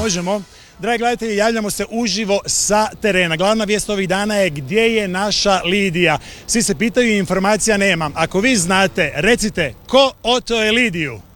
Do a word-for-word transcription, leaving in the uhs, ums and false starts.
Možemo. Dragi gledatelji, javljamo se uživo sa terena. Glavna vijest ovih dana je gdje je naša Lidija. Svi se pitaju i informacija nema. Ako vi znate, recite ko oto je Lidiju?